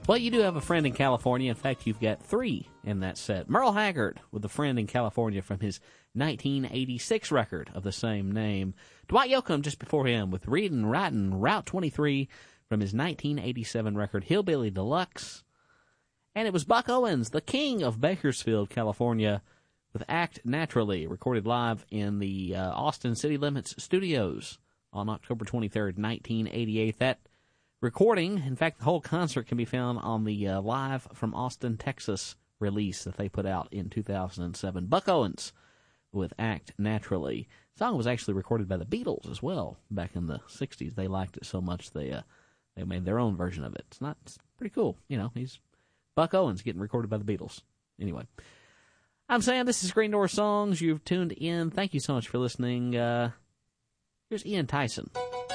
Well, you do have a friend in California. In fact, you've got three in that set. Merle Haggard with a friend in California from his 1986 record of the same name. Dwight Yoakam just before him with Reading, Writing, Route 23 from his 1987 record Hillbilly Deluxe. And it was Buck Owens, the king of Bakersfield, California, with Act Naturally, recorded live in the Austin City Limits Studios on October 23rd, 1988. That recording, in fact, the whole concert can be found on the Live from Austin, Texas release that they put out in 2007. Buck Owens with Act Naturally. The song was actually recorded by the Beatles as well back in the 60s. They liked it so much they made their own version of it. It's pretty cool. You know, he's Buck Owens getting recorded by the Beatles. Anyway, I'm Sam. This is Screen Door Songs. You've tuned in. Thank you so much for listening. Here's Ian Tyson.